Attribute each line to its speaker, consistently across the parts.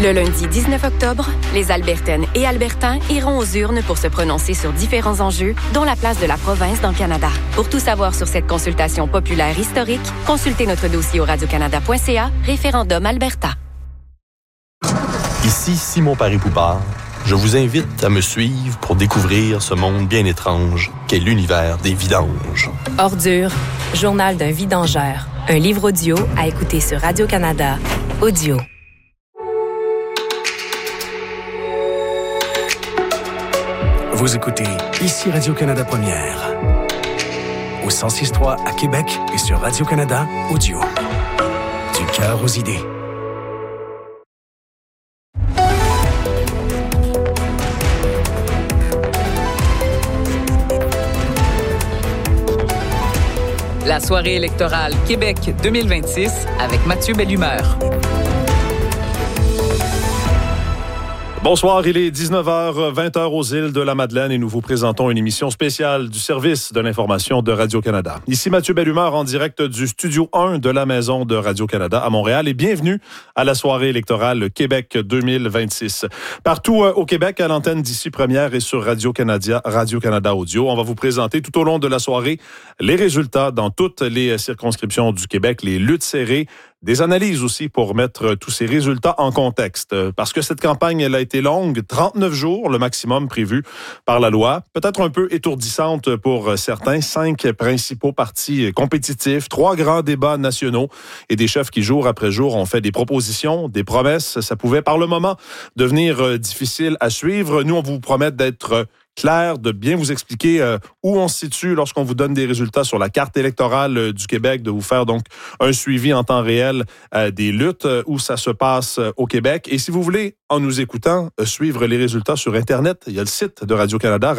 Speaker 1: Le lundi 19 octobre, les Albertaines et Albertains iront aux urnes pour se prononcer sur différents enjeux, dont la place de la province dans le Canada. Pour tout savoir sur cette consultation populaire historique, consultez notre dossier au radiocanada.ca, référendum Alberta.
Speaker 2: Ici Simon Paré-Poupard. Je vous invite à me suivre pour découvrir ce monde bien étrange qu'est l'univers des vidanges.
Speaker 3: Ordure, journal d'un vidangeur. Un livre audio à écouter sur Radio-Canada. Audio.
Speaker 4: Vous écoutez ici Radio-Canada Première. Au 106.3 à Québec et sur Radio-Canada Audio. Du cœur aux idées.
Speaker 5: La soirée électorale Québec 2026 avec Mathieu Bellumeur.
Speaker 6: Bonsoir, il est 19h, 20h aux îles de la Madeleine et nous vous présentons une émission spéciale du service de l'information de Radio-Canada. Ici Mathieu Bellumeur en direct du Studio 1 de la Maison de Radio-Canada à Montréal et bienvenue à la soirée électorale Québec 2026. Partout au Québec, à l'antenne d'ici Première et sur Radio-Canada Audio, on va vous présenter tout au long de la soirée les résultats dans toutes les circonscriptions du Québec, les luttes serrées, des analyses aussi pour mettre tous ces résultats en contexte. Parce que cette campagne, elle a été longue, 39 jours, le maximum prévu par la loi. Peut-être un peu étourdissante pour certains. 5 principaux partis compétitifs, 3 grands débats nationaux et des chefs qui, jour après jour, ont fait des propositions, des promesses. Ça pouvait, par le moment, devenir difficile à suivre. Nous, on vous promet d'être clair, de bien vous expliquer où on se situe lorsqu'on vous donne des résultats sur la carte électorale du Québec, de vous faire donc un suivi en temps réel des luttes, où ça se passe au Québec. Et si vous voulez, en nous écoutant, suivre les résultats sur Internet, il y a le site de Radio-Canada,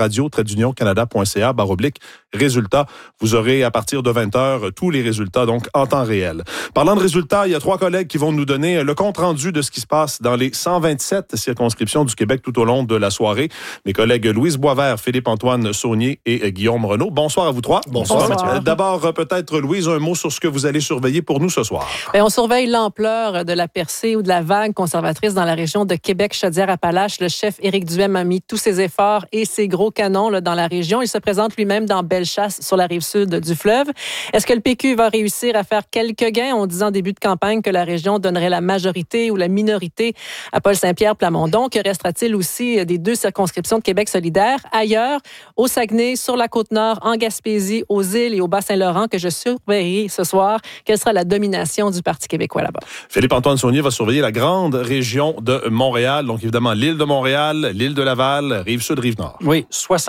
Speaker 6: radio-canada.ca/résultats. Vous aurez à partir de 20h tous les résultats donc en temps réel. Parlant de résultats, il y a 3 collègues qui vont nous donner le compte-rendu de ce qui se passe dans les 127 circonscriptions du Québec tout au long de la soirée. Mes collègues Louise Boisvert, Philippe-Antoine Saunier et Guillaume Renaud. Bonsoir à vous 3.
Speaker 7: Bonsoir.
Speaker 6: Mathieu. D'abord, peut-être, Louise, un mot sur ce que vous allez surveiller pour nous ce soir.
Speaker 7: Bien, on surveille l'ampleur de la percée ou de la vague conservatrice dans la région de Québec-Chaudière-Appalaches. Le chef Éric Duhaime a mis tous ses efforts et ses gros canons là, dans la région. Il se présente lui-même dans Bellechasse, sur la rive sud du fleuve. Est-ce que le PQ va réussir à faire quelques gains? On disait en début de campagne que la région donnerait la majorité ou la minorité à Paul Saint-Pierre Plamondon. Que restera-t-il aussi des 2 circonscriptions de Québec solidaire? Ailleurs, au Saguenay, sur la Côte-Nord, en Gaspésie, aux îles et au Bas-Saint-Laurent, que je surveillerai ce soir. Quelle sera la domination du Parti québécois là-bas?
Speaker 6: Philippe-Antoine Saunier va surveiller la grande région de Montréal. Donc, évidemment, l'île de Montréal, l'île de Laval, Rive-Sud, Rive-Nord.
Speaker 8: Oui,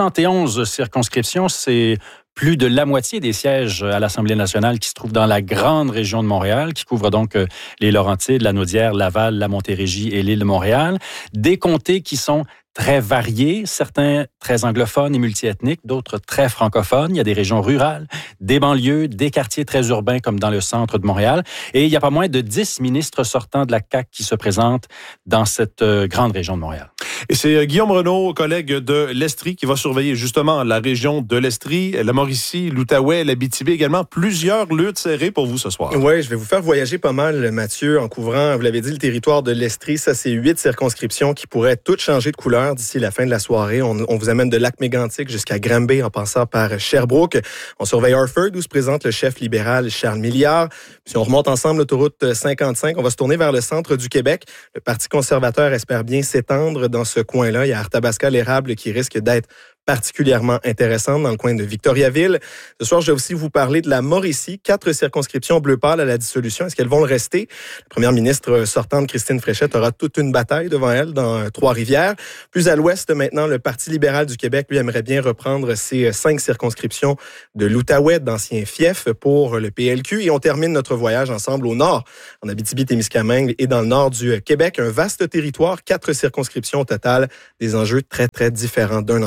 Speaker 8: 71 circonscriptions, c'est plus de la moitié des sièges à l'Assemblée nationale qui se trouvent dans la grande région de Montréal, qui couvre donc les Laurentides, la Naudière, Laval, la Montérégie et l'île de Montréal. Des comtés qui sont très variés, certains très anglophones et multiethniques, d'autres très francophones. Il y a des régions rurales, des banlieues, des quartiers très urbains comme dans le centre de Montréal. Et il y a pas moins de 10 ministres sortants de la CAQ qui se présentent dans cette grande région de Montréal.
Speaker 6: Et c'est Guillaume Renaud, collègue de l'Estrie, qui va surveiller justement la région de l'Estrie, la Mauricie, l'Outaouais, l'Abitibi également. Plusieurs luttes serrées pour vous ce soir.
Speaker 9: Oui, je vais vous faire voyager pas mal, Mathieu, en couvrant, vous l'avez dit, le territoire de l'Estrie. Ça, c'est 8 circonscriptions qui pourraient toutes changer de couleur d'ici la fin de la soirée. On vous amène de Lac-Mégantic jusqu'à Granby en passant par Sherbrooke. On surveille Harford où se présente le chef libéral Charles Milliard. Si on remonte ensemble l'autoroute 55, on va se tourner vers le centre du Québec. Le Parti conservateur espère bien s'étendre dans ce coin-là. Il y a Arthabasca-l'Érable qui risque d'être particulièrement intéressante dans le coin de Victoriaville. Ce soir, je vais aussi vous parler de la Mauricie. 4 circonscriptions bleu pâle à la dissolution. Est-ce qu'elles vont le rester? La première ministre sortante, Christine Fréchette, aura toute une bataille devant elle dans Trois-Rivières. Plus à l'ouest, maintenant, le Parti libéral du Québec, lui, aimerait bien reprendre ses 5 circonscriptions de l'Outaouais, d'anciens fiefs pour le PLQ. Et on termine notre voyage ensemble au nord, en Abitibi-Témiscamingue et dans le nord du Québec. Un vaste territoire, 4 circonscriptions au total, des enjeux très, très différents d'un endroit à l'autre.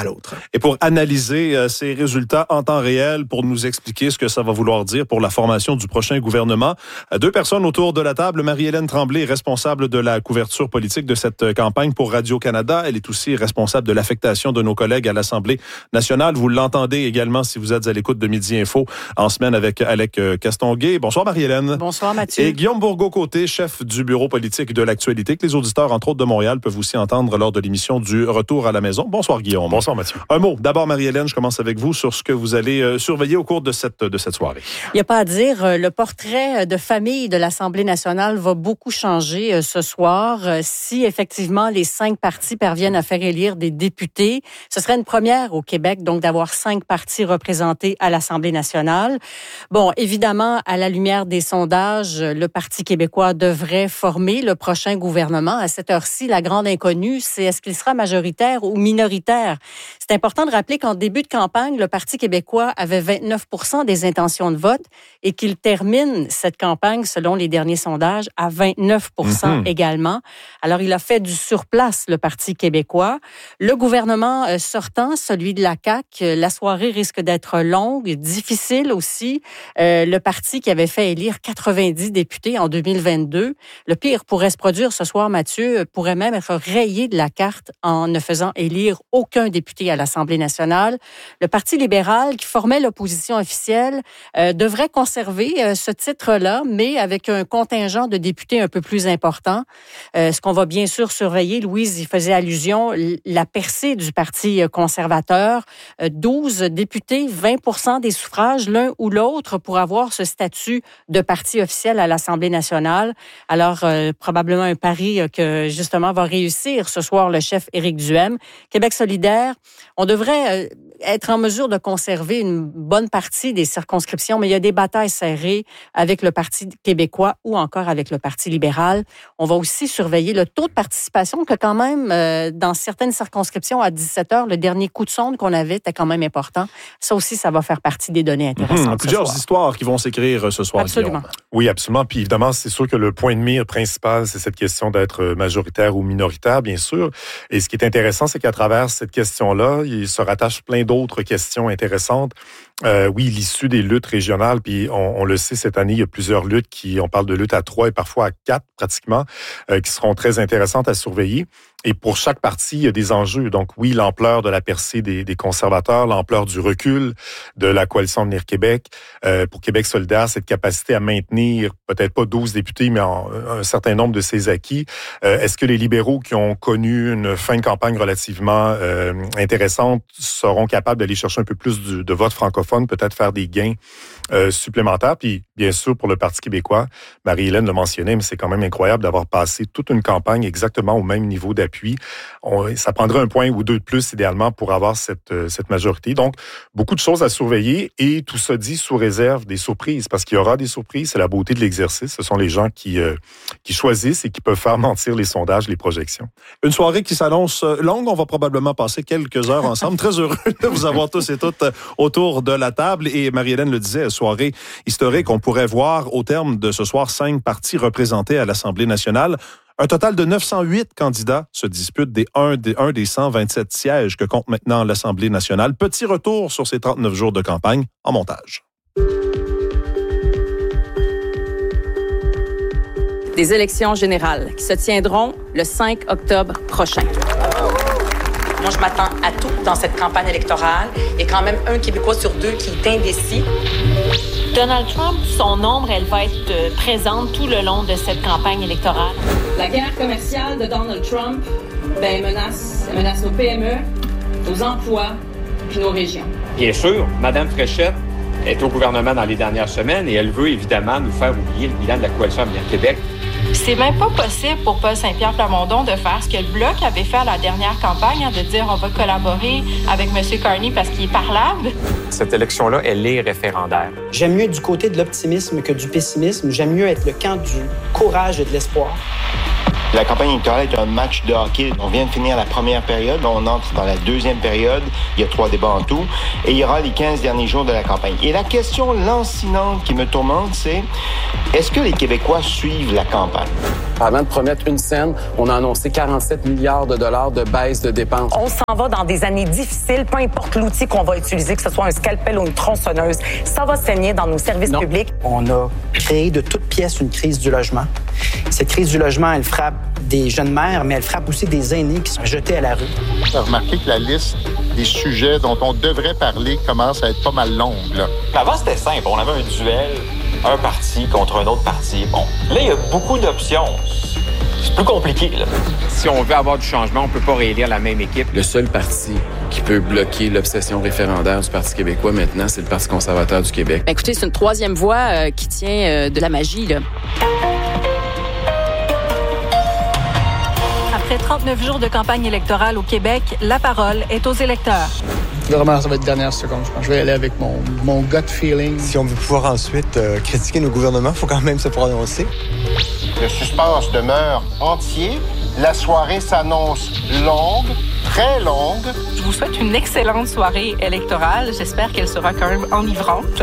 Speaker 9: l'autre.
Speaker 6: Et pour analyser ces résultats en temps réel, pour nous expliquer ce que ça va vouloir dire pour la formation du prochain gouvernement, deux personnes autour de la table. Marie-Hélène Tremblay, responsable de la couverture politique de cette campagne pour Radio-Canada. Elle est aussi responsable de l'affectation de nos collègues à l'Assemblée nationale. Vous l'entendez également si vous êtes à l'écoute de Midi Info en semaine avec Alec Castonguay. Bonsoir Marie-Hélène.
Speaker 7: Bonsoir Mathieu.
Speaker 6: Et Guillaume Bourgault-Côté, chef du bureau politique de l'actualité, que les auditeurs, entre autres de Montréal, peuvent aussi entendre lors de l'émission du Retour à la maison. Bonsoir Guillaume.
Speaker 10: Bonsoir Mathieu.
Speaker 6: Un mot. D'abord Marie-Hélène, je commence avec vous sur ce que vous allez surveiller au cours de cette soirée.
Speaker 11: Il n'y a pas à dire, le portrait de famille de l'Assemblée nationale va beaucoup changer ce soir. Si effectivement les 5 partis parviennent à faire élire des députés, ce serait une première au Québec, donc d'avoir 5 partis représentés à l'Assemblée nationale. Bon, évidemment, à la lumière des sondages, le Parti québécois devrait former le prochain gouvernement. À cette heure-ci, la grande inconnue, c'est est-ce qu'il sera majoritaire ou minoritaire? C'est important de rappeler qu'en début de campagne, le Parti québécois avait 29% des intentions de vote et qu'il termine cette campagne, selon les derniers sondages, à 29% également. Alors, il a fait du surplace, le Parti québécois. Le gouvernement sortant, celui de la CAQ, la soirée risque d'être longue, difficile aussi. Le parti qui avait fait élire 90 députés en 2022, le pire pourrait se produire ce soir, Mathieu, pourrait même être rayé de la carte en ne faisant élire aucun député à l'Assemblée nationale. Le Parti libéral, qui formait l'opposition officielle, devrait conserver ce titre-là, mais avec un contingent de députés un peu plus important. Ce qu'on va bien sûr surveiller, Louise y faisait allusion, la percée du Parti conservateur. 12 députés, 20% des suffrages, l'un ou l'autre, pour avoir ce statut de parti officiel à l'Assemblée nationale. Alors, probablement un pari que, justement, va réussir ce soir le chef Éric Duhaime. Québec solidaire, on devrait être en mesure de conserver une bonne partie des circonscriptions, mais il y a des batailles serrées avec le Parti québécois ou encore avec le Parti libéral. On va aussi surveiller le taux de participation que quand même, dans certaines circonscriptions, à 17 heures, le dernier coup de sonde qu'on avait était quand même important. Ça aussi, ça va faire partie des données intéressantes.
Speaker 6: Plusieurs histoires qui vont s'écrire ce soir.
Speaker 11: Absolument.
Speaker 6: Guillaume.
Speaker 10: Oui, absolument. Puis évidemment, c'est sûr que le point de mire principal, c'est cette question d'être majoritaire ou minoritaire, bien sûr. Et ce qui est intéressant, c'est qu'à travers cette question-là, il se rattache plein d'autres questions intéressantes. Oui, l'issue des luttes régionales, puis on le sait, cette année, il y a plusieurs luttes on parle de luttes à 3 et parfois à 4 pratiquement, qui seront très intéressantes à surveiller. Et pour chaque parti, il y a des enjeux. Donc oui, l'ampleur de la percée des conservateurs, l'ampleur du recul de la coalition Avenir Québec. Pour Québec solidaire, cette capacité à maintenir peut-être pas 12 députés, mais un certain nombre de ses acquis. Est-ce que les libéraux qui ont connu une fin de campagne relativement intéressante seront capables d'aller chercher un peu plus de vote francophone, peut-être faire des gains supplémentaires? Puis bien sûr, pour le Parti québécois, Marie-Hélène le mentionnait, mais c'est quand même incroyable d'avoir passé toute une campagne exactement au même niveau d'appui. Ça prendrait un point ou deux de plus, idéalement, pour avoir cette majorité. Donc, beaucoup de choses à surveiller et tout ça dit sous réserve des surprises, parce qu'il y aura des surprises. C'est la beauté de l'exercice. Ce sont les gens qui choisissent et qui peuvent faire mentir les sondages, les projections.
Speaker 6: Une soirée qui s'annonce longue. On va probablement passer quelques heures ensemble. Très heureux de vous avoir tous et toutes autour de la table. Et Marie-Hélène le disait, soirée historique. On pourrait voir au terme de ce soir 5 partis représentés à l'Assemblée nationale. Un total de 908 candidats se disputent un des 127 sièges que compte maintenant l'Assemblée nationale. Petit retour sur ces 39 jours de campagne en montage.
Speaker 12: Des élections générales qui se tiendront le 5 octobre prochain. Moi, je m'attends à tout dans cette campagne électorale. Il y a quand même un Québécois sur 2 qui est indécis.
Speaker 13: Donald Trump, son ombre, elle va être présente tout le long de cette campagne électorale.
Speaker 12: La guerre commerciale de Donald Trump menace nos PME, nos emplois puis nos régions.
Speaker 14: Bien sûr, Mme Fréchette est au gouvernement dans les dernières semaines et elle veut évidemment nous faire oublier le bilan de la coalition Avenir Québec.
Speaker 13: C'est même pas possible pour Paul Saint-Pierre Plamondon de faire ce que le Bloc avait fait à la dernière campagne, de dire on va collaborer avec M. Carney parce qu'il est parlable.
Speaker 14: Cette élection-là, elle est référendaire.
Speaker 15: J'aime mieux être du côté de l'optimisme que du pessimisme. J'aime mieux être le camp du courage et de l'espoir. La campagne électorale est un match de hockey. On vient de finir la première période. On entre dans la deuxième période. Il y a 3 débats en tout. Et il y aura les 15 derniers jours de la campagne. Et la question lancinante qui me tourmente, c'est est-ce que les Québécois suivent la campagne?
Speaker 16: Avant de promettre une scène, on a annoncé 47 milliards de dollars de baisse de dépenses.
Speaker 17: On s'en va dans des années difficiles, peu importe l'outil qu'on va utiliser, que ce soit un scalpel ou une tronçonneuse. Ça va saigner dans nos services publics.
Speaker 18: On a créé de toutes pièces une crise du logement. Cette crise du logement, elle frappe des jeunes mères, mais elle frappe aussi des aînés qui sont jetés à la rue.
Speaker 19: On a remarqué que la liste des sujets dont on devrait parler commence à être pas mal longue, là.
Speaker 20: Avant, c'était simple. On avait un duel, un parti contre un autre parti. Bon, là, il y a beaucoup d'options. C'est plus compliqué, là.
Speaker 14: Si on veut avoir du changement, on peut pas réélire la même équipe.
Speaker 16: Le seul parti qui peut bloquer l'obsession référendaire du Parti québécois maintenant, c'est le Parti conservateur du Québec.
Speaker 12: Écoutez, c'est une troisième voie qui tient de la magie, là.
Speaker 7: Après 39 jours de campagne électorale au Québec, la parole est aux électeurs.
Speaker 21: Vraiment, ça va être dernière seconde. Je pense que je vais y aller avec mon gut feeling.
Speaker 22: Si on veut pouvoir ensuite critiquer nos gouvernements, il faut quand même se prononcer.
Speaker 19: Le suspense demeure entier. La soirée s'annonce longue, très longue.
Speaker 13: Je vous souhaite une excellente soirée électorale. J'espère qu'elle sera quand même enivrante.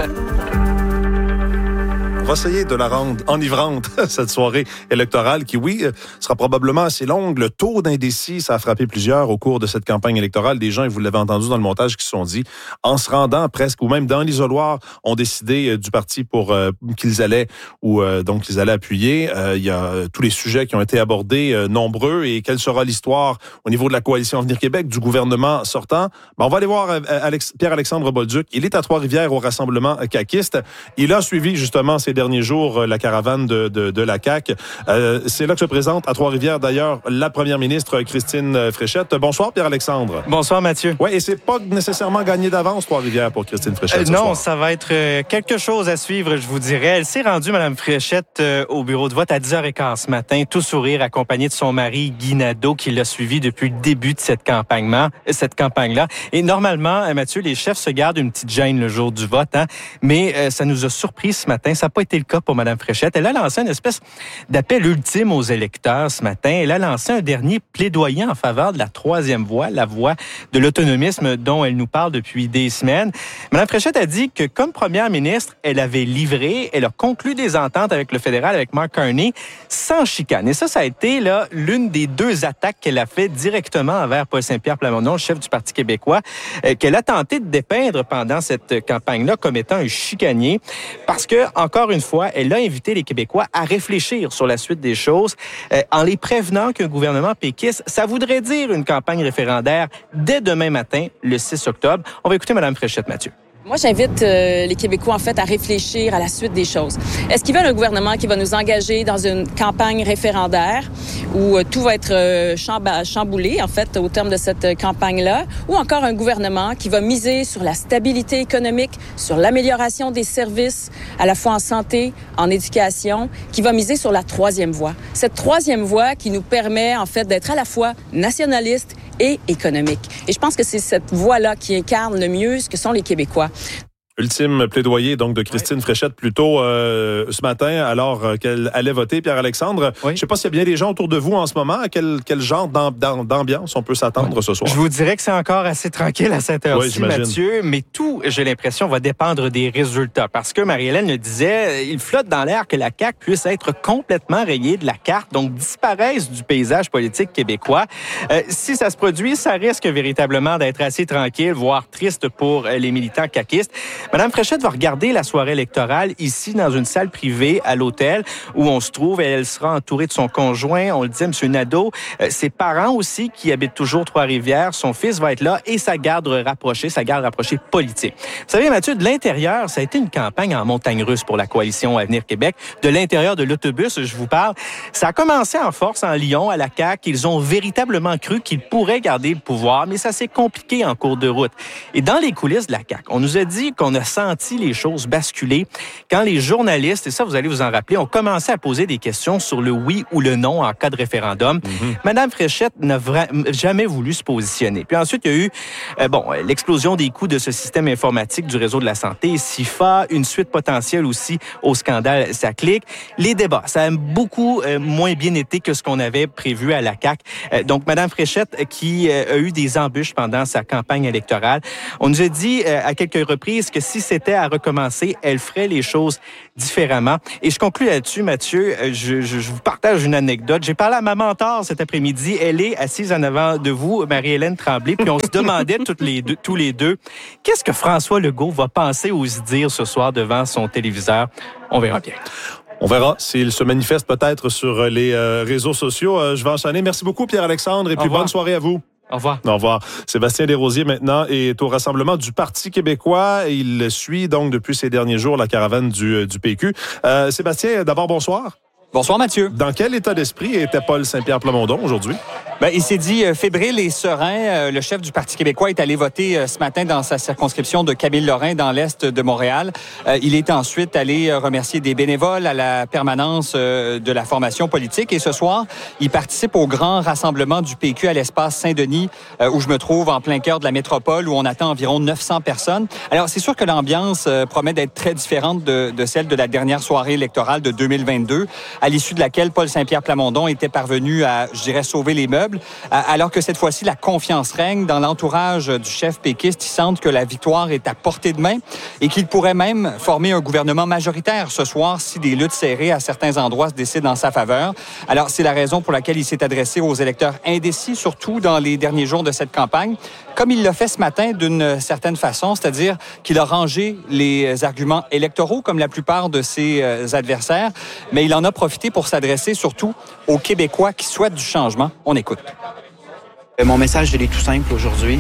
Speaker 6: On va essayer de la rendre enivrante, cette soirée électorale qui, oui, sera probablement assez longue. Le taux d'indécis, ça a frappé plusieurs au cours de cette campagne électorale. Des gens, et vous l'avez entendu dans le montage, qui se sont dit, en se rendant presque, ou même dans l'isoloir, ont décidé du parti pour qu'ils allaient, ou donc qu'ils allaient appuyer. Il y a tous les sujets qui ont été abordés, nombreux, et quelle sera l'histoire au niveau de la coalition Avenir Québec, du gouvernement sortant. Ben, on va aller voir Pierre-Alexandre Bolduc. Il est à Trois-Rivières au rassemblement caquiste. Il a suivi justement ces derniers jours la caravane de la CAQ. C'est là que se présente à Trois-Rivières, d'ailleurs, la première ministre Christine Fréchette. Bonsoir, Pierre-Alexandre.
Speaker 23: Bonsoir, Mathieu.
Speaker 6: Oui, et c'est pas nécessairement gagné d'avance, Trois-Rivières, pour Christine Fréchette.
Speaker 23: Non, ça va être quelque chose à suivre, je vous dirais. Elle s'est rendue, Mme Fréchette, au bureau de vote à 10h15 ce matin, tout sourire, accompagnée de son mari, Guy Nadeau, qui l'a suivi depuis le début de cette campagne-là. Et normalement, Mathieu, les chefs se gardent une petite gêne le jour du vote, hein, mais ça nous a surpris ce matin. Ça n'a pas été le cas pour Mme Fréchette. Elle a lancé une espèce d'appel ultime aux électeurs ce matin. Elle a lancé un dernier plaidoyer en faveur de la troisième voie, la voie de l'autonomisme dont elle nous parle depuis des semaines. Mme Fréchette a dit que, comme première ministre, elle avait livré, elle a conclu des ententes avec le fédéral, avec Mark Carney, sans chicane. Et ça a été là l'une des 2 attaques qu'elle a fait directement envers Paul Saint-Pierre Plamondon, le chef du Parti québécois, qu'elle a tenté de dépeindre pendant cette campagne-là comme étant un chicanier, parce que, encore une fois, elle a invité les Québécois à réfléchir sur la suite des choses en les prévenant qu'un gouvernement péquiste, ça voudrait dire une campagne référendaire dès demain matin, le 6 octobre. On va écouter Mme Fréchette, Mathieu.
Speaker 12: Moi, j'invite les Québécois, en fait, à réfléchir à la suite des choses. Est-ce qu'ils veulent un gouvernement qui va nous engager dans une campagne référendaire où tout va être chamboulé, en fait, au terme de cette campagne-là, ou encore un gouvernement qui va miser sur la stabilité économique, sur l'amélioration des services, à la fois en santé, en éducation, qui va miser sur la troisième voie. Cette troisième voie qui nous permet, en fait, d'être à la fois nationaliste et économique. Et je pense que c'est cette voie-là qui incarne le mieux ce que sont les Québécois.
Speaker 6: Ultime plaidoyer donc de Christine Fréchette plus tôt ce matin alors qu'elle allait voter. Pierre-Alexandre, je ne sais pas s'il y a bien des gens autour de vous en ce moment. À quel genre d'ambiance on peut s'attendre ce soir?
Speaker 23: Je vous dirais que c'est encore assez tranquille à cette heure-ci, Mathieu, mais tout, j'ai l'impression, va dépendre des résultats. Parce que Marie-Hélène le disait, il flotte dans l'air que la CAQ puisse être complètement rayée de la carte, donc disparaisse du paysage politique québécois. Si ça se produit, ça risque véritablement d'être assez tranquille, voire triste pour les militants caquistes. Mme Fréchette va regarder la soirée électorale ici dans une salle privée à l'hôtel où on se trouve. Elle sera entourée de son conjoint, on le dit, M. Nadeau, ses parents aussi qui habitent toujours Trois-Rivières. Son fils va être là et sa garde rapprochée politique. Vous savez, Mathieu, de l'intérieur, ça a été une campagne en montagne russe pour la coalition Avenir Québec. De l'intérieur de l'autobus, je vous parle, ça a commencé en force en Lyon, à la CAQ. Ils ont véritablement cru qu'ils pourraient garder le pouvoir, mais ça s'est compliqué en cours de route. Et dans les coulisses de la CAQ, on nous a dit qu'on a senti les choses basculer quand les journalistes, et ça vous allez vous en rappeler, ont commencé à poser des questions sur le oui ou le non en cas de référendum. Madame Fréchette n'a jamais voulu se positionner. Puis ensuite, il y a eu l'explosion des coûts de ce système informatique du réseau de la santé, SIFA, une suite potentielle aussi au scandale SACLIC. Les débats, ça a beaucoup moins bien été que ce qu'on avait prévu à la CAQ. Donc, Madame Fréchette, qui a eu des embûches pendant sa campagne électorale, on nous a dit à quelques reprises que si c'était à recommencer, elle ferait les choses différemment. Et je conclue là-dessus, Mathieu. Je vous partage une anecdote. J'ai parlé à ma mentor cet après-midi. Elle est assise en avant de vous, Marie-Hélène Tremblay, puis on se demandait tous les deux, qu'est-ce que François Legault va penser ou se dire ce soir devant son téléviseur? On verra bien.
Speaker 6: On verra s'il se manifeste peut-être sur les réseaux sociaux. Je vais enchaîner. Merci beaucoup, Pierre-Alexandre, et puis bonne soirée à vous.
Speaker 23: Au revoir.
Speaker 6: Au revoir. Sébastien Desrosiers, maintenant, est au rassemblement du Parti québécois. Il suit donc depuis ces derniers jours la caravane du PQ. Sébastien, d'abord, bonsoir.
Speaker 1: Bonsoir, Mathieu.
Speaker 6: Dans quel état d'esprit était Paul Saint-Pierre Plamondon aujourd'hui?
Speaker 1: Il s'est dit fébrile et serein. Le chef du Parti québécois est allé voter ce matin dans sa circonscription de Camille-Lorrain, dans l'est de Montréal. Il est ensuite allé remercier des bénévoles à la permanence de la formation politique. Et ce soir, il participe au grand rassemblement du PQ à l'espace Saint-Denis, où je me trouve en plein cœur de la métropole, où on attend environ 900 personnes. Alors, c'est sûr que l'ambiance promet d'être très différente de celle de la dernière soirée électorale de 2022, à l'issue de laquelle Paul Saint-Pierre Plamondon était parvenu à, je dirais, sauver les meubles. Alors que cette fois-ci, la confiance règne dans l'entourage du chef péquiste. Il semble que la victoire est à portée de main et qu'il pourrait même former un gouvernement majoritaire ce soir si des luttes serrées à certains endroits se décident en sa faveur. Alors, c'est la raison pour laquelle il s'est adressé aux électeurs indécis, surtout dans les derniers jours de cette campagne, comme il l'a fait ce matin d'une certaine façon, c'est-à-dire qu'il a rangé les arguments électoraux comme la plupart de ses adversaires, mais il en a profité pour s'adresser surtout aux Québécois qui souhaitent du changement. On écoute.
Speaker 18: Mon message, il est tout simple aujourd'hui.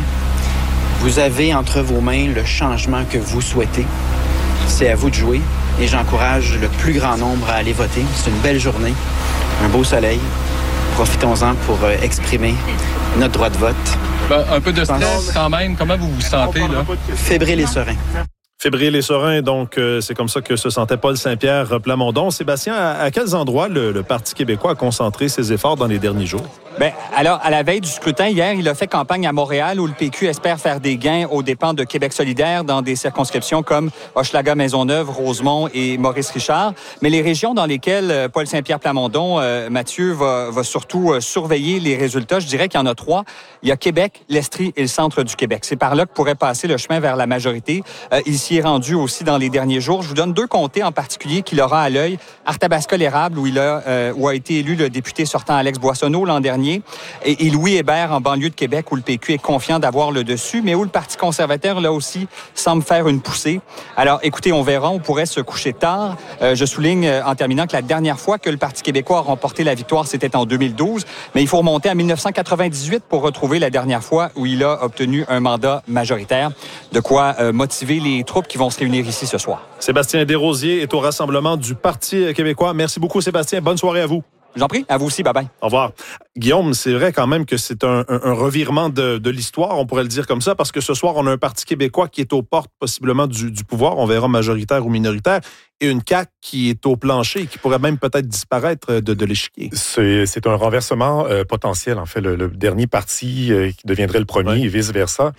Speaker 18: Vous avez entre vos mains le changement que vous souhaitez. C'est à vous de jouer et j'encourage le plus grand nombre à aller voter. C'est une belle journée, un beau soleil. Profitons-en pour exprimer notre droit de vote.
Speaker 1: Un peu de stress quand même. Comment vous vous sentez, là?
Speaker 18: Fébrile et serein.
Speaker 6: Fébrile et serein, donc c'est comme ça que se sentait Paul Saint-Pierre Plamondon. Sébastien, à quels endroits le Parti québécois a concentré ses efforts dans les derniers jours?
Speaker 1: Alors, à la veille du scrutin, hier, il a fait campagne à Montréal où le PQ espère faire des gains aux dépens de Québec solidaire dans des circonscriptions comme Hochelaga-Maisonneuve, Rosemont et Maurice-Richard. Mais les régions dans lesquelles Paul Saint-Pierre Plamondon, Mathieu, va surtout surveiller les résultats, je dirais qu'il y en a 3. Il y a Québec, l'Estrie et le centre du Québec. C'est par là que pourrait passer le chemin vers la majorité. Il s'y est rendu aussi dans les derniers jours. Je vous donne 2 comtés en particulier qu'il aura à l'œil. Arthabasca-l'Érable, où a été élu le député sortant Alex Boissonneau l'an dernier, et Louis Hébert en banlieue de Québec, où le PQ est confiant d'avoir le dessus, mais où le Parti conservateur, là aussi, semble faire une poussée. Alors, écoutez, on verra, on pourrait se coucher tard. Je souligne en terminant que la dernière fois que le Parti québécois a remporté la victoire, c'était en 2012, mais il faut remonter à 1998 pour retrouver la dernière fois où il a obtenu un mandat majoritaire. De quoi motiver les troupes qui vont se réunir ici ce soir.
Speaker 6: Sébastien Desrosiers est au rassemblement du Parti québécois. Merci beaucoup, Sébastien. Bonne soirée à vous.
Speaker 1: J'en prie. À vous aussi. Bye-bye.
Speaker 6: Au revoir. Guillaume, c'est vrai quand même que c'est un revirement de l'histoire, on pourrait le dire comme ça, parce que ce soir, on a un Parti québécois qui est aux portes possiblement du pouvoir, on verra majoritaire ou minoritaire, et une CAQ qui est au plancher et qui pourrait même peut-être disparaître de l'échiquier.
Speaker 10: C'est un renversement potentiel, en fait. Le dernier parti qui deviendrait le premier et vice-versa.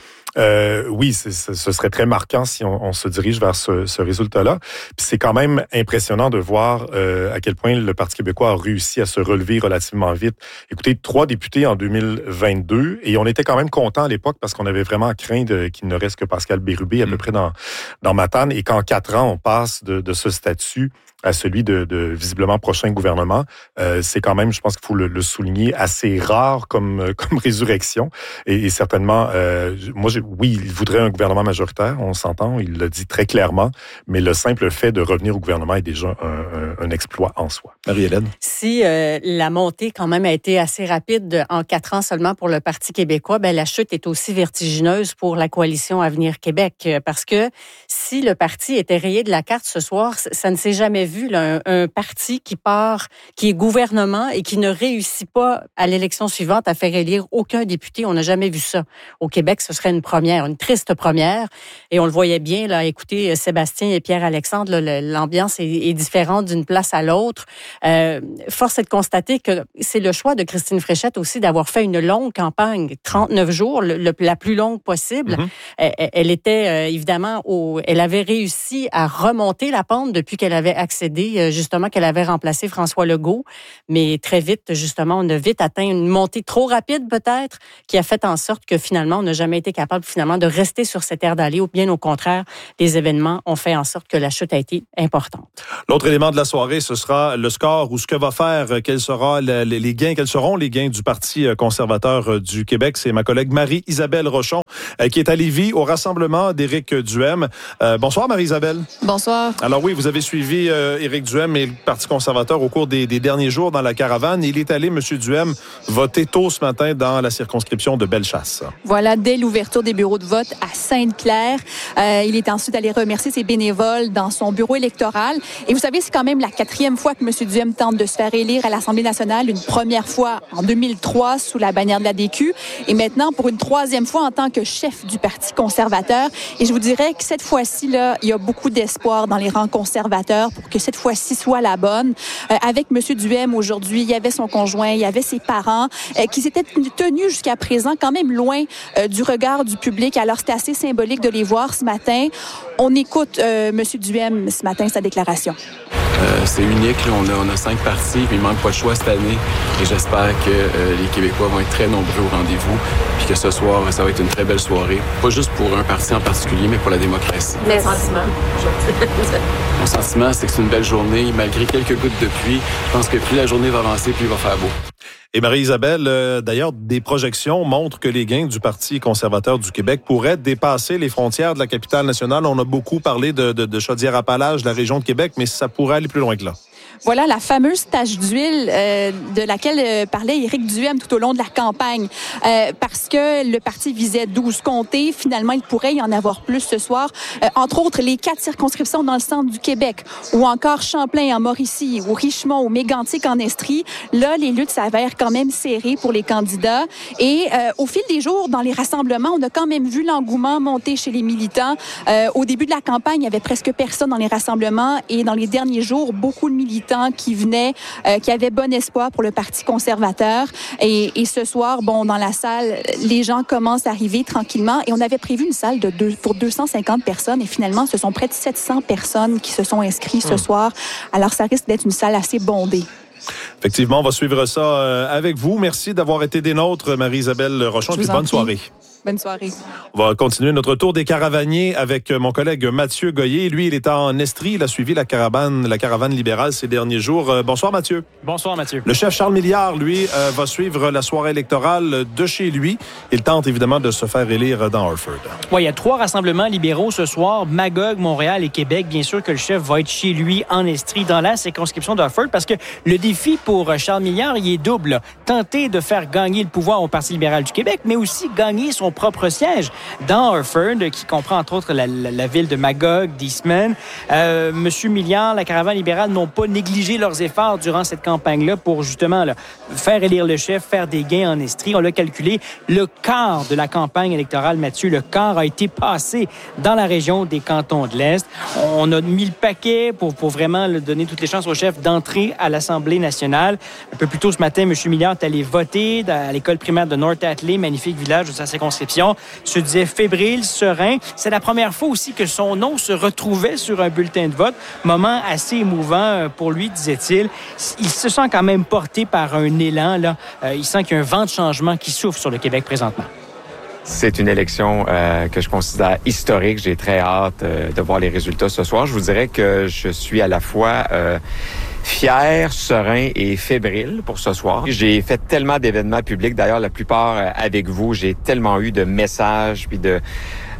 Speaker 10: Oui, ce serait très marquant si on se dirige vers ce résultat-là. Puis c'est quand même impressionnant de voir à quel point le Parti québécois a réussi à se relever relativement vite. Écoutez, 3 députés en 2022, et on était quand même contents à l'époque parce qu'on avait vraiment craint qu'il ne reste que Pascal Bérubé à peu près dans Matane, et qu'en 4 ans, on passe de ce statut à celui de visiblement prochain gouvernement. C'est quand même, je pense qu'il faut le souligner, assez rare comme résurrection. Et certainement, oui, il voudrait un gouvernement majoritaire, on s'entend, il l'a dit très clairement, mais le simple fait de revenir au gouvernement est déjà un exploit en soi.
Speaker 6: Marie-Hélène?
Speaker 11: Si la montée quand même a été assez assez rapide en 4 ans seulement pour le Parti québécois, la chute est aussi vertigineuse pour la coalition Avenir Québec. Parce que si le parti était rayé de la carte ce soir, ça ne s'est jamais vu, là, un parti qui est gouvernement et qui ne réussit pas à l'élection suivante à faire élire aucun député. On n'a jamais vu ça. Au Québec, ce serait une première, une triste première. Et on le voyait bien, là, écoutez, Sébastien et Pierre-Alexandre, là, l'ambiance est différente d'une place à l'autre. Force est de constater que c'est le choix de Christine Fréchette aussi d'avoir fait une longue campagne, 39 jours, la plus longue possible. Elle était évidemment elle avait réussi à remonter la pente depuis qu'elle avait accédé, justement, qu'elle avait remplacé François Legault. Mais très vite, justement, on a vite atteint une montée trop rapide peut-être qui a fait en sorte que finalement, on n'a jamais été capable finalement de rester sur cette aire d'aller ou bien au contraire, les événements ont fait en sorte que la chute a été importante.
Speaker 6: L'autre élément de la soirée, ce sera le score ou ce que va faire, quels seront les gains du Parti conservateur du Québec. C'est ma collègue Marie-Isabelle Rochon qui est à Lévis au rassemblement d'Éric Duhem. Bonsoir Marie-Isabelle.
Speaker 2: Bonsoir.
Speaker 6: Alors oui, vous avez suivi Éric Duhem et le Parti conservateur au cours des derniers jours dans la caravane. Il est allé, M. Duhem, voter tôt ce matin dans la circonscription de Bellechasse.
Speaker 2: Voilà, dès l'ouverture des bureaux de vote à Sainte-Claire. Il est ensuite allé remercier ses bénévoles dans son bureau électoral. Et vous savez, c'est quand même la 4e fois que M. Duhem tente de se faire élire à l'Assemblée nationale. Une première fois en 2003 sous la bannière de la DQ et maintenant pour une 3e fois en tant que chef du Parti conservateur. Et je vous dirais que cette fois-ci, là, il y a beaucoup d'espoir dans les rangs conservateurs pour que cette fois-ci soit la bonne. Avec M. Duhem aujourd'hui, il y avait son conjoint, il y avait ses parents qui s'étaient tenus jusqu'à présent quand même loin du regard du public. Alors, c'était assez symbolique de les voir ce matin. On écoute M. Duhem ce matin, sa déclaration.
Speaker 16: C'est unique. Là. On a 5 partis, puis il manque pas de choix cette année. Et j'espère que les Québécois vont être très nombreux au rendez-vous, puis que ce soir, ça va être une très belle soirée. Pas juste pour un parti en particulier, mais pour la démocratie.
Speaker 2: Les sentiments.
Speaker 16: Mon sentiment, c'est que c'est une belle journée, malgré quelques gouttes de pluie. Je pense que plus la journée va avancer, plus il va faire beau.
Speaker 6: Et Marie-Isabelle, d'ailleurs, des projections montrent que les gains du Parti conservateur du Québec pourraient dépasser les frontières de la capitale nationale. On a beaucoup parlé de Chaudière-Appalaches, de la région de Québec, mais ça pourrait aller plus loin que là.
Speaker 2: Voilà la fameuse tache d'huile de laquelle parlait Éric Duhem tout au long de la campagne. Parce que le parti visait 12 comtés, finalement, il pourrait y en avoir plus ce soir. Entre autres, les 4 circonscriptions dans le centre du Québec, ou encore Champlain en Mauricie, ou Richemont, ou Mégantic en Estrie. Là, les luttes s'avèrent quand même serrées pour les candidats. Et au fil des jours, dans les rassemblements, on a quand même vu l'engouement monter chez les militants. Au début de la campagne, il y avait presque personne dans les rassemblements. Et dans les derniers jours, beaucoup de militants qui venaient, qui avaient bon espoir pour le Parti conservateur. Et ce soir, dans la salle, les gens commencent à arriver tranquillement. Et on avait prévu une salle pour 250 personnes. Et finalement, ce sont près de 700 personnes qui se sont inscrites ce soir. Alors, ça risque d'être une salle assez bondée.
Speaker 6: Effectivement, on va suivre ça avec vous. Merci d'avoir été des nôtres, Marie-Isabelle Rochon. Et puis bonne soirée.
Speaker 2: Bonne soirée.
Speaker 6: On va continuer notre tour des caravaniers avec mon collègue Mathieu Goyer. Lui, il est en Estrie. Il a suivi la caravane libérale ces derniers jours. Bonsoir, Mathieu.
Speaker 3: Bonsoir, Mathieu.
Speaker 6: Le chef Charles Milliard, lui, va suivre la soirée électorale de chez lui. Il tente évidemment de se faire élire dans Harford.
Speaker 3: Oui, il y a 3 rassemblements libéraux ce soir. Magog, Montréal et Québec. Bien sûr que le chef va être chez lui en Estrie, dans la circonscription d'Harford, parce que le défi pour Charles Milliard, il est double. Tenter de faire gagner le pouvoir au Parti libéral du Québec, mais aussi gagner son propre siège dans Harford, qui comprend entre autres la ville de Magog, d'Eastman. Monsieur Milliard, la caravane libérale n'ont pas négligé leurs efforts durant cette campagne-là pour justement faire élire le chef, faire des gains en Estrie. On l'a calculé, le quart de la campagne électorale, Mathieu, le quart a été passé dans la région des cantons de l'Est. On a mis le paquet pour vraiment donner toutes les chances au chef d'entrer à l'Assemblée nationale. Un peu plus tôt ce matin, M. Milliard est allé voter à l'école primaire de North Atlee, magnifique village de sa circonscription. Se disait fébrile, serein. C'est la première fois aussi que son nom se retrouvait sur un bulletin de vote. Moment assez émouvant pour lui, disait-il. Il se sent quand même porté par un élan. Là. Il sent qu'il y a un vent de changement qui souffle sur le Québec présentement.
Speaker 4: C'est une élection que je considère historique. J'ai très hâte de voir les résultats ce soir. Je vous dirais que je suis à la fois fier, serein et fébrile pour ce soir. J'ai fait tellement d'événements publics, d'ailleurs la plupart avec vous. J'ai tellement eu de messages puis de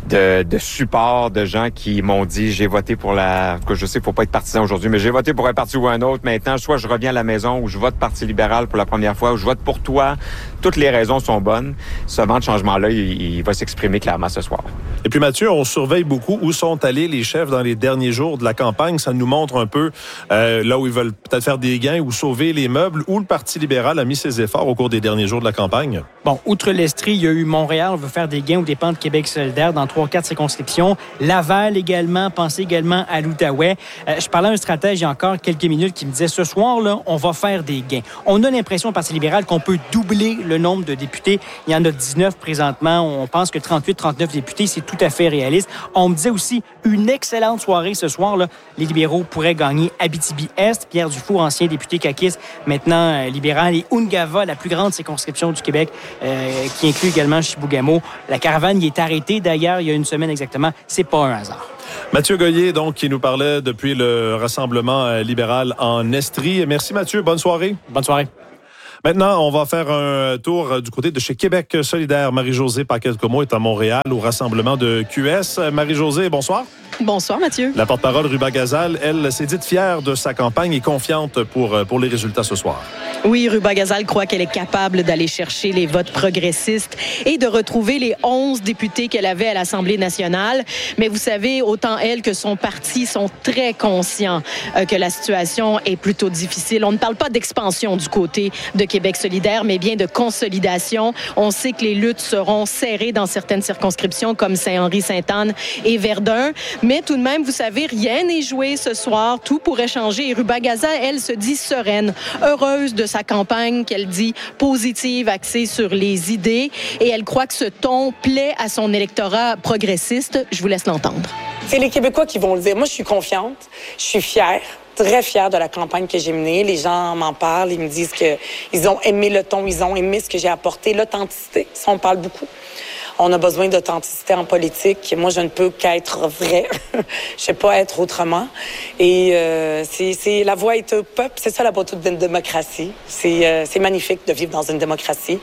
Speaker 4: de support de gens qui m'ont dit j'ai voté pour je sais, faut pas être partisan aujourd'hui, mais j'ai voté pour un parti ou un autre. Maintenant, soit je reviens à la maison ou je vote Parti libéral pour la première fois ou je vote pour toi. Toutes les raisons sont bonnes. Ce vent de changement-là, il va s'exprimer clairement ce soir.
Speaker 6: Et puis Mathieu, on surveille beaucoup où sont allés les chefs dans les derniers jours de la campagne. Ça nous montre un peu là où ils veulent peut-être faire des gains ou sauver les meubles, où le Parti libéral a mis ses efforts au cours des derniers jours de la campagne.
Speaker 3: Bon, outre l'Estrie, il y a eu Montréal. On veut faire des gains aux dépens de Québec solidaire dans 3-4 circonscriptions. Laval également, pensez également à l'Outaouais. Je parlais à un stratège il y a encore quelques minutes qui me disait ce soir, là, on va faire des gains. On a l'impression au Parti libéral qu'on peut doubler le nombre de députés. Il y en a 19 présentement. On pense que 38-39 députés, c'est tout à fait réaliste. On me disait aussi une excellente soirée ce soir. Là. Les libéraux pourraient gagner Abitibi-Est. Pierre Dufour, ancien député caquiste, maintenant libéral. Et Ungava, la plus grande circonscription du Québec, qui inclut également Chibougamau. La caravane y est arrêtée d'ailleurs il y a une semaine exactement. C'est pas un hasard.
Speaker 6: Mathieu Goyer, donc, qui nous parlait depuis le Rassemblement libéral en Estrie. Merci Mathieu, bonne soirée.
Speaker 3: Bonne soirée.
Speaker 6: Maintenant, on va faire un tour du côté de chez Québec solidaire. Marie-Josée Paquette-Comeau est à Montréal au rassemblement de QS. Marie-Josée, bonsoir.
Speaker 5: Bonsoir, Mathieu.
Speaker 6: La porte-parole Ruba Gazal, elle s'est dite fière de sa campagne et confiante pour les résultats ce soir.
Speaker 5: Oui, Ruba Gazal croit qu'elle est capable d'aller chercher les votes progressistes et de retrouver les 11 députés qu'elle avait à l'Assemblée nationale. Mais vous savez, autant elle que son parti sont très conscients que la situation est plutôt difficile. On ne parle pas d'expansion du côté de Québec solidaire, mais bien de consolidation. On sait que les luttes seront serrées dans certaines circonscriptions comme Saint-Henri, Sainte-Anne et Verdun. Mais tout de même, vous savez, rien n'est joué ce soir. Tout pourrait changer. Et Ruba Gazal, elle, se dit sereine, heureuse de sa campagne qu'elle dit positive, axée sur les idées. Et elle croit que ce ton plaît à son électorat progressiste. Je vous laisse l'entendre.
Speaker 8: C'est les Québécois qui vont le dire. Moi, je suis confiante. Je suis fière. Très fière de la campagne que j'ai menée. Les gens m'en parlent. Ils me disent qu'ils ont aimé le ton. Ils ont aimé ce que j'ai apporté. L'authenticité. Ça, on parle beaucoup. On a besoin d'authenticité en politique. Moi, je ne peux qu'être vrai. Je ne sais pas être autrement. Et c'est la voix est au peuple. C'est ça la beauté d'une démocratie. C'est magnifique de vivre dans une démocratie.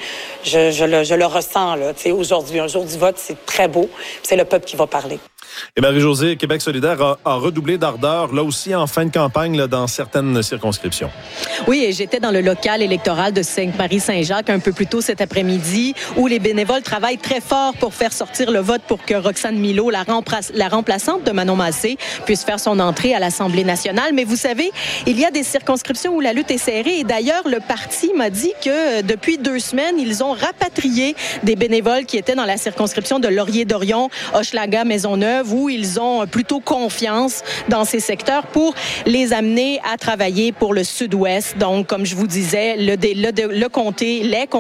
Speaker 8: Je le ressens là. Aujourd'hui, un jour du vote, c'est très beau. C'est le peuple qui va parler.
Speaker 6: Et Marie-Josée, Québec solidaire a redoublé d'ardeur, là aussi en fin de campagne, là, dans certaines circonscriptions.
Speaker 5: Oui, et j'étais dans le local électoral de Sainte-Marie-Saint-Jacques un peu plus tôt cet après-midi, où les bénévoles travaillent très fort pour faire sortir le vote pour que Roxane Milot, la remplaçante de Manon Massé, puisse faire son entrée à l'Assemblée nationale. Mais vous savez, il y a des circonscriptions où la lutte est serrée. Et d'ailleurs, le parti m'a dit que depuis 2 semaines, ils ont rapatrié des bénévoles qui étaient dans la circonscription de Laurier-Dorion, Hochelaga, Maisonneuve, où ils ont plutôt confiance dans ces secteurs pour les amener à travailler pour le Sud-Ouest. Donc, comme je vous disais, les comtés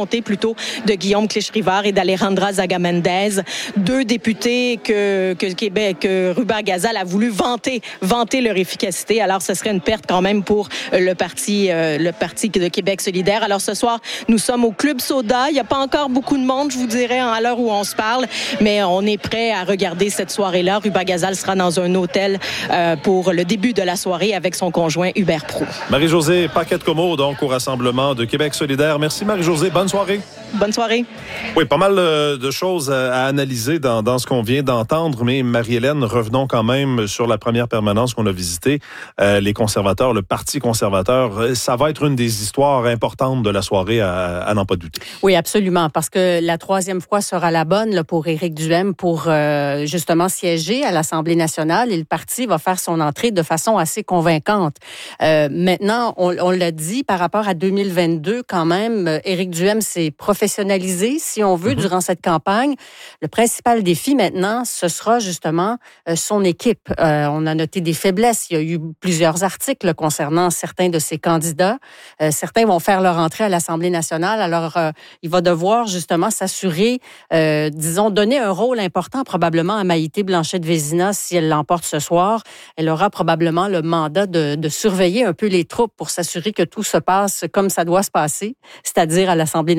Speaker 5: de Guillaume Clich-Rivard et d'Alejandra Zaga-Mendez, 2 députés que Ruba Gazal a voulu vanter leur efficacité. Alors, ce serait une perte quand même pour le parti de Québec solidaire. Alors, ce soir, nous sommes au Club Soda. Il n'y a pas encore beaucoup de monde, je vous dirais, à l'heure où on se parle, mais on est prêt à regarder cette soirée-là. Ruba Gazal sera dans un hôtel pour le début de la soirée avec son conjoint Hubert Proulx.
Speaker 6: Marie-Josée Paquette-Comeau, donc au rassemblement de Québec solidaire. Merci Marie-Josée, bonne soirée.
Speaker 5: Bonne soirée.
Speaker 6: Oui, pas mal de choses à analyser dans ce qu'on vient d'entendre, mais Marie-Hélène, revenons quand même sur la première permanence qu'on a visitée. Les conservateurs, le Parti conservateur, ça va être une des histoires importantes de la soirée, à n'en pas douter.
Speaker 11: Oui, absolument, parce que la 3e fois sera la bonne là, pour Éric Duhaime pour justement siéger à l'Assemblée nationale et le parti va faire son entrée de façon assez convaincante. Maintenant, on l'a dit, par rapport à 2022, quand même, Éric Duhaime s'est professionnalisé, si on veut, durant cette campagne. Le principal défi maintenant, ce sera justement son équipe. On a noté des faiblesses. Il y a eu plusieurs articles concernant certains de ses candidats. Certains vont faire leur entrée à l'Assemblée nationale. Alors, il va devoir justement s'assurer, donner un rôle important probablement à Maïté Blanchet-Vézina si elle l'emporte ce soir. Elle aura probablement le mandat de surveiller un peu les troupes pour s'assurer que tout se passe comme ça doit se passer, c'est-à-dire à l'Assemblée nationale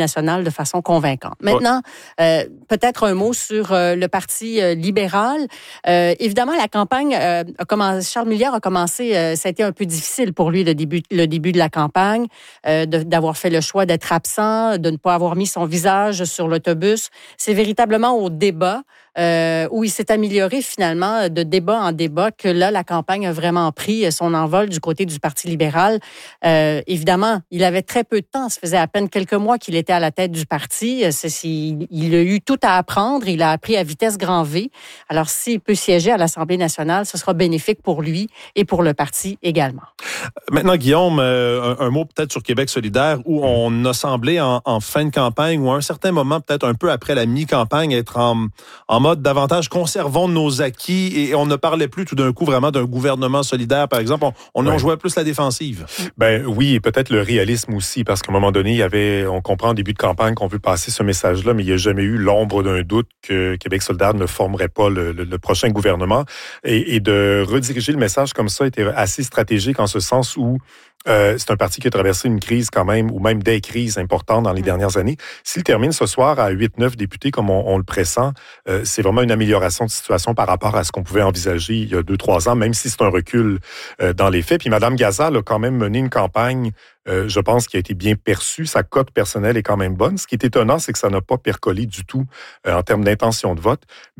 Speaker 11: de façon convaincante. Maintenant, peut-être un mot sur le Parti libéral. Évidemment, la campagne Charles Milliard a commencé, ça a été un peu difficile pour lui le début de la campagne, d'avoir fait le choix d'être absent, de ne pas avoir mis son visage sur l'autobus. C'est véritablement au débat où il s'est amélioré finalement de débat en débat que là, la campagne a vraiment pris son envol du côté du Parti libéral. Évidemment, il avait très peu de temps. Ça faisait à peine quelques mois qu'il était à la tête du parti. Il a eu tout à apprendre. Il a appris à vitesse grand V. Alors, s'il peut siéger à l'Assemblée nationale, ce sera bénéfique pour lui et pour le parti également.
Speaker 6: Maintenant, Guillaume, un mot peut-être sur Québec solidaire, où on a semblé en fin de campagne ou à un certain moment, peut-être un peu après la mi-campagne, être en mode davantage conservons nos acquis et on ne parlait plus tout d'un coup vraiment d'un gouvernement solidaire, par exemple. On jouait plus la défensive.
Speaker 10: Ben oui, et peut-être le réalisme aussi, parce qu'à un moment donné, on comprend en début de campagne qu'on veut passer ce message-là, mais il n'y a jamais eu l'ombre d'un doute que Québec solidaire ne formerait pas le prochain gouvernement. Et de rediriger le message comme ça était assez stratégique en ce sens où c'est un parti qui a traversé une crise quand même, ou même des crises importantes dans les dernières années. S'il termine ce soir à 8-9 députés, comme on le pressent, c'est vraiment une amélioration de situation par rapport à ce qu'on pouvait envisager il y a 2-3 ans, même si c'est un recul dans les faits. Puis Mme Gazal a quand même mené une campagne, je pense, qui a été bien perçue. Sa cote personnelle est quand même bonne. Ce qui est étonnant, c'est que ça n'a pas percolé du tout en termes d'intention de vote.